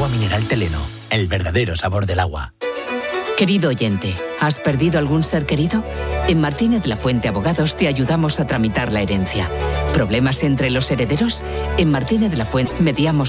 Agua mineral Teleno, el verdadero sabor del agua. Querido oyente, ¿has perdido algún ser querido? En Martínez La Fuente Abogados te ayudamos a tramitar la herencia. ¿Problemas entre los herederos? En Martínez La Fuente mediamos